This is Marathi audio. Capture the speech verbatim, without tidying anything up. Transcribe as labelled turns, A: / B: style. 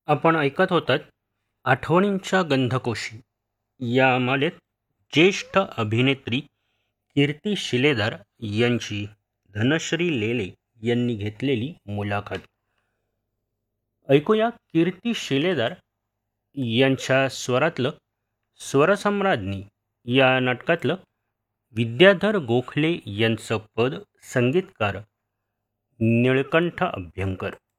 A: आपण ऐकत होतात आठवणींच्या गंधकोशी या मालेत ज्येष्ठ अभिनेत्री कीर्ती शिलेदार यांची धनश्री लेले यांनी घेतलेली मुलाखत. ऐकूया कीर्ती शिलेदार यांच्या स्वरातलं स्वरसम्राज्ञी या नाटकातलं विद्याधर गोखले यांचं पद संगीतकार निळकंठ अभ्यंकर.